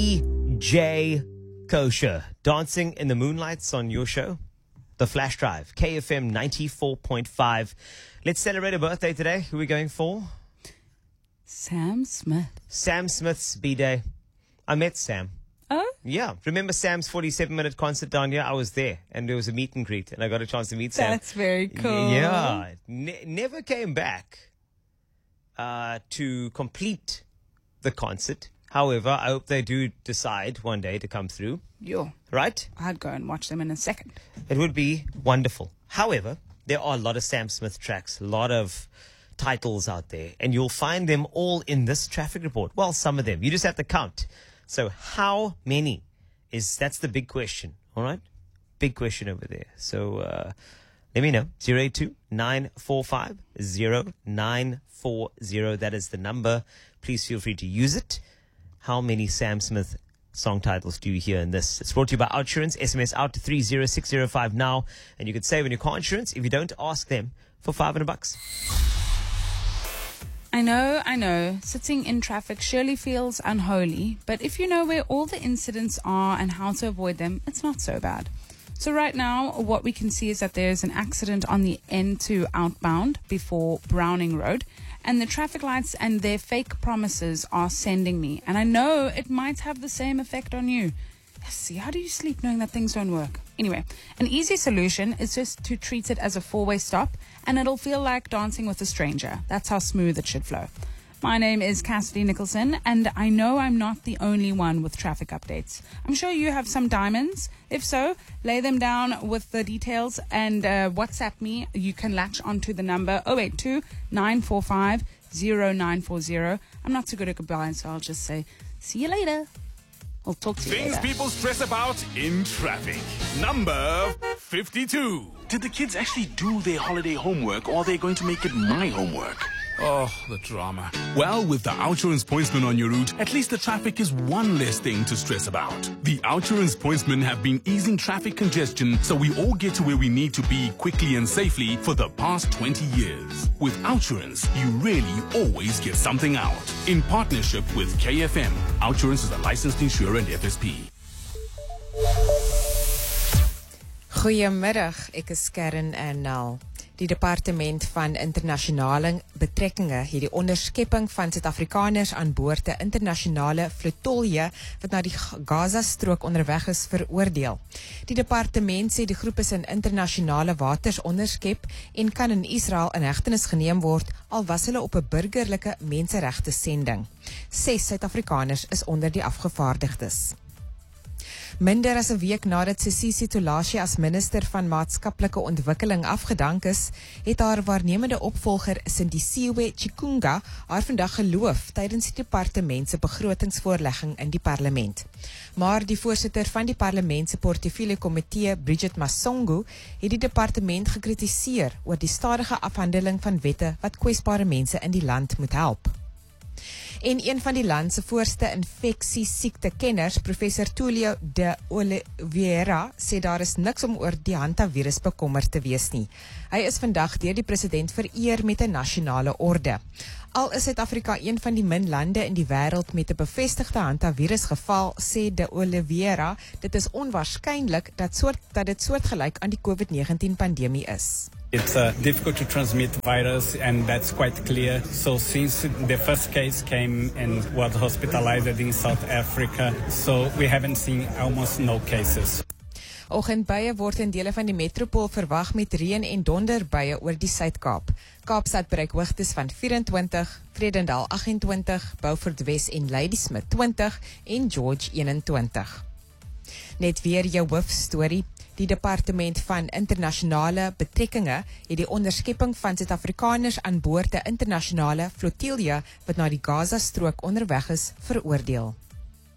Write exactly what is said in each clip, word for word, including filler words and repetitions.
D J Kosher, Dancing in the Moonlights on your show, The Flash Drive, K F M ninety-four point five. Let's celebrate a birthday today. Who are we going for? Sam Smith. Sam Smith's B-Day. I met Sam. Oh? Yeah. Remember Sam's forty-seven minute concert down here? I was there, and there was a meet and greet, and I got a chance to meet Sam. That's very cool. Yeah. Ne- never came back uh, to complete the concert. However, I hope they do decide one day to come through. Yo. Right? I'd go and watch them in a second. It would be wonderful. However, there are a lot of Sam Smith tracks, a lot of titles out there, and you'll find them all in this traffic report. Well, some of them. You just have to count. So how many is, that's the big question, all right? Big question over there. So uh, let me know. zero eight two, nine four five, zero nine four zero. That is the number. Please feel free to use it. How many Sam Smith song titles do you hear in this? It's brought to you by Outsurance. S M S out to three zero six zero five now, and you can save on your car insurance if you don't ask them for five hundred bucks. I know, I know, sitting in traffic surely feels unholy, but if you know where all the incidents are and how to avoid them, it's not so bad. So right now, what we can see is that there's an accident on the N two outbound before Browning Road, and the traffic lights and their fake promises are sending me. And I know it might have the same effect on you. See, how do you sleep knowing that things don't work? Anyway, an easy solution is just to treat it as a four-way stop, and it'll feel like dancing with a stranger. That's how smooth it should flow. My name is Cassidy Nicholson, and I know I'm not the only one with traffic updates. I'm sure you have some diamonds. If so, lay them down with the details and uh, WhatsApp me. You can latch onto the number zero eight two, nine four five, zero nine four zero. I'm not so good at goodbye, so I'll just say, see you later. I'll talk to you Things later. people stress about in traffic. Number fifty-two. Did the kids actually do their holiday homework, or are they going to make it my homework? Oh, the drama. Well, with the Outsurance Pointsman on your route, at least the traffic is one less thing to stress about. The Outsurance Pointsmen have been easing traffic congestion so we all get to where we need to be quickly and safely for the past twenty years. With Outsurance, you really always get something out. In partnership with K F M, Outsurance is a licensed insurer and F S P. Goeiemiddag, ek is Karen Ernal. Die Departement van Internasionale Betrekkinge het die onderskepping van Suid-Afrikaners aan boord 'n internasionale vlottilje wat na die Gaza-strook onderweg is veroordeel. Die departement sê die groep is in internasionale waters onderskep en kan in Israel in hegtenis geneem word al was hulle op 'n burgerlike menseregte sending. Ses Suid-Afrikaners is onder die afgevaardigdes. Minder as 'n week nadat Sisisi Tolashi as minister van maatskaplike ontwikkeling afgedank is, het haar waarnemende opvolger Sindisiwe Chikunga haar vandag geloof tydens die departement se begrotingsvoorlegging in die parlement. Maar die voorsitter van die parlement se portefeulje komitee, Bridget Masongo, het die departement gekritiseer oor die stadige afhandeling van wette wat kwesbare mense in die land moet help. En een van die land se voorste infeksiesiektekenners, professor Tulio de Oliveira, sê daar is niks om oor die hantavirus bekommerd te wees nie. Hy is vandag deur die president vereer met 'n nasionale orde. Al is Suid-Afrika een van die min lande in die wêreld met 'n bevestigde hantavirus geval, sê de Oliveira, dit is onwaarskynlik dat soort dat dit soortgelyk aan die COVID nineteen pandemie is. It's a difficult to transmit virus, and that's quite clear. So since the first case came and was hospitalized in South Africa, so we haven't seen almost no cases. Oggendbuie word in dele van die metropool verwag met reën en donderbuie oor die Suid-Kaap. Kaapstad bereik hoogtes van vyf-en-twintig, Vredendal agt-en-twintig, Beaufort Wes en Ladysmith twintig en George een-en-twintig. Net weer jou hoofstorie. Die Departement van Internasionale Betrekkinge het die onderskepping van Suid-Afrikaners aan boord 'n internasionale vlottilje wat na die Gaza-strook onderweg is veroordeel.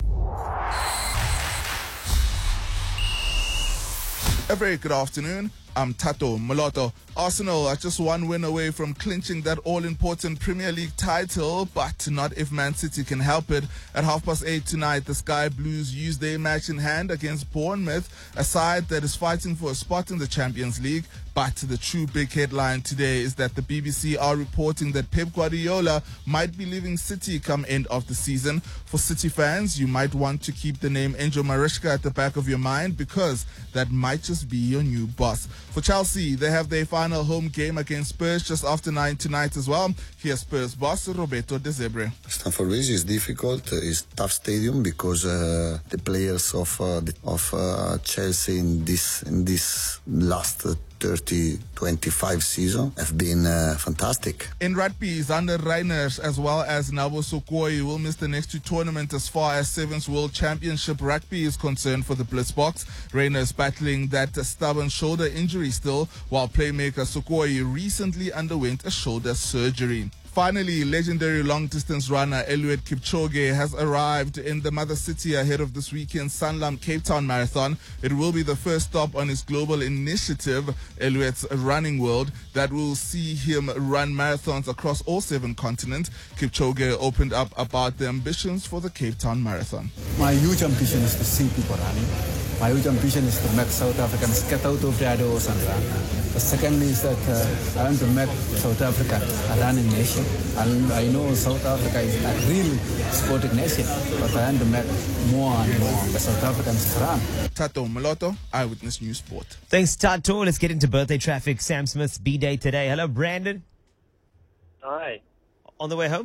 A very good afternoon. I'm Tato Moloto. Arsenal are just one win away from clinching that all-important Premier League title, but not if Man City can help it. At half past eight tonight, the Sky Blues use their match in hand against Bournemouth, a side that is fighting for a spot in the Champions League. But the true big headline today is that the B B C are reporting that Pep Guardiola might be leaving City come end of the season. For City fans, you might want to keep the name Enzo Maresca at the back of your mind, because that might just be your new boss. For Chelsea, they have their final home game against Spurs just after nine tonight as well. Here's Spurs boss Roberto De Zerbi. Stamford Bridge is difficult. It's tough stadium because uh, the players of uh, the, of uh, Chelsea in this in this last uh, thirty twenty-five season have been uh, fantastic. In rugby, Zander Reiners as well as Nabo Sokoi will miss the next two tournaments as far as Sevens World Championship rugby is concerned for the Blitzboks. Reiners battling that stubborn shoulder injury still, while playmaker Sokoi recently underwent a shoulder surgery. Finally, legendary long-distance runner Eliud Kipchoge has arrived in the mother city ahead of this weekend's Sanlam Cape Town Marathon. It will be the first stop on his global initiative, Eliud's Running World, that will see him run marathons across all seven continents. Kipchoge opened up about the ambitions for the Cape Town Marathon. My huge ambition is to see people running. My huge ambition is to make South Africans get out of their doors and run. The second is that uh, I want to make South Africa a running nation. And I know South Africa is a real sporting nation, but I want to make more and more the South Africans run. Tato Moloto, Eyewitness News Sport. Thanks, Tato. Let's get into birthday traffic. Sam Smith's B-Day today. Hello, Brandon. Hi. On the way home?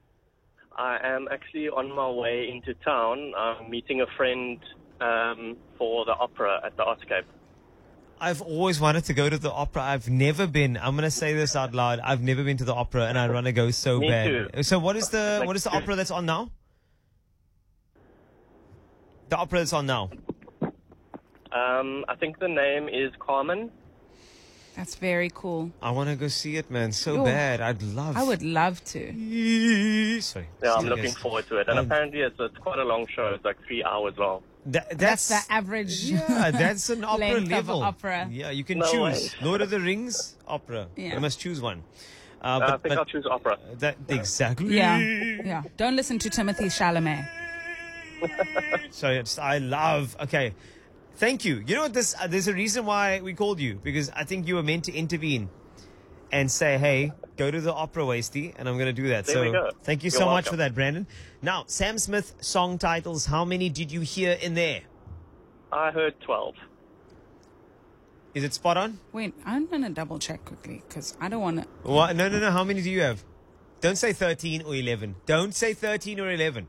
I am actually on my way into town. I'm meeting a friend um, for the opera at the Artscape. I've always wanted to go to the opera. I've never been. I'm going to say this out loud. I've never been to the opera, and I want to go so Me bad. too. So what is the Like what is the two. opera that's on now? The opera that's on now. Um, I think the name is Carmen. That's very cool. I want to go see it, man. So Yo, bad. I'd love. I would love to. Sorry. Yeah, I'm Sorry, looking guys. forward to it. And Um, apparently it's, it's quite a long show. It's like three hours long. Tha- That's, that's the average. Yeah, that's an opera length of a level. opera. Yeah, you can No choose. way. Lord of the Rings, opera. Yeah. You must choose one. Uh, Uh, but, I think but I'll choose opera. that exactly. Yeah, yeah. Don't listen to Timothy Chalamet. So it's, I love. Okay, thank you. You know what? This uh, there's a reason why we called you, because I think you were meant to intervene and say, "Hey, go to the opera, Wasty," and I'm going to do that. There so we go. thank you You're so much welcome. for that, Brandon. Now, Sam Smith song titles. How many did you hear in there? I heard twelve. Is it spot on? Wait, I'm gonna double check quickly because I don't want to. What? No, no, no. How many do you have? Don't say thirteen or eleven. Don't say thirteen or eleven.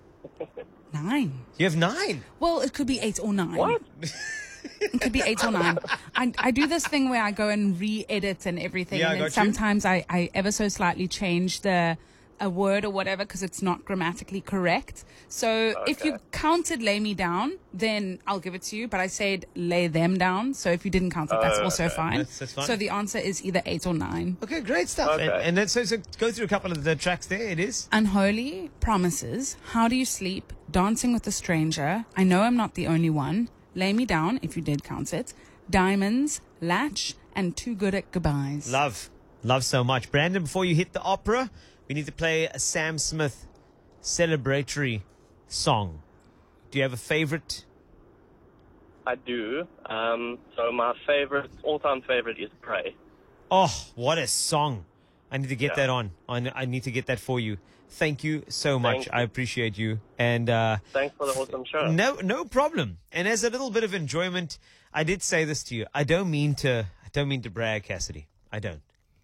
Nine. You have nine. Well, it could be eight or nine. What? It could be eight or nine. I, I do this thing where I go and re-edit and everything, Yeah, I and then got you. sometimes I, I ever so slightly change the a word or whatever because it's not grammatically correct. So if you Okay. counted "lay me down," then I'll give it to you. But I said "lay them down," so if you didn't count it, that's Oh, also okay. fine. That's- that's fine. So the answer is either eight or nine. Okay, great stuff. Okay. And, and then so, so go through a couple of the tracks there. It is. Unholy, Promises, How Do You Sleep, Dancing with a Stranger, I Know I'm Not the Only One, Lay Me Down, if you did count it, Diamonds, Latch, and Too Good at Goodbyes. Love. Love so much. Brandon, before you hit the opera, we need to play a Sam Smith celebratory song. Do you have a favorite? I do. Um, so my favorite, all-time favorite is Pray. Oh, what a song. I need to get Yeah. that on. I, n- I need to get that for you. Thank you so much. Thank I appreciate you. And uh, Thanks for the awesome show. no, no problem. And as a little bit of enjoyment, I did say this to you. I don't mean to. I don't mean to brag, Cassidy. I don't.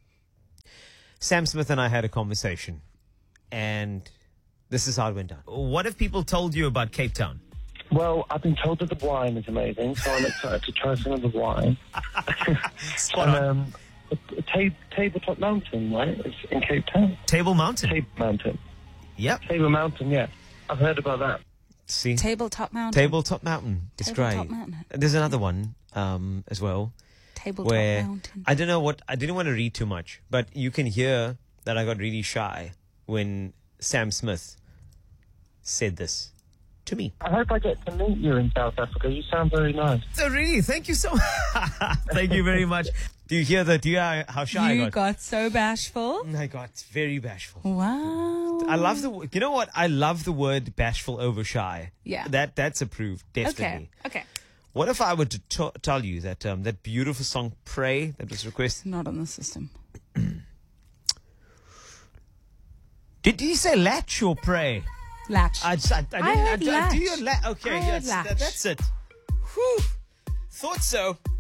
Sam Smith and I had a conversation, and this is how it went down. What have people told you about Cape Town? Well, I've been told that the wine is amazing, so I'm excited to try some of the wine. Spot and, on. um, a ta- Tabletop Mountain, right? It's in Cape Town. Table Mountain. Table Mountain. Yep. Table Mountain, yeah. I've heard about that. See, Tabletop Mountain. Tabletop Mountain. It's Tabletop great. Mountain. There's another one um, as well. Tabletop where Mountain. I don't know what I didn't want to read too much, but you can hear that I got really shy when Sam Smith said this. to me. I hope I get to meet you in South Africa. You sound very nice. So really, thank you so much. Thank you very much. Do you hear the, do you hear how shy You I got? got so bashful. I got very bashful. Wow. I love the, you know what? I love the word bashful over shy. Yeah. That, that's approved, definitely. Okay. Okay. What if I were to t- tell you that um, that beautiful song "Pray" that was requested? Not on the system. Did you say latch or pray? Latch. I, just, I, I didn't. I heard I, I, do latch. you la- Okay, I yes, heard that, latch. that's it. Whew. Thought so.